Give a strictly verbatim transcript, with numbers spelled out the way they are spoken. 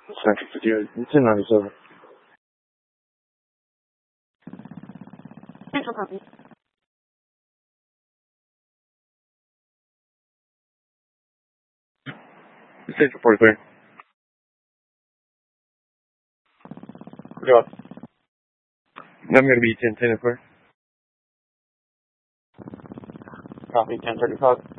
Central Security. ten ninety-seven. Central copy. Central forty-three. Good. I'm going to be ten ten at first. Copy ten thirty-five.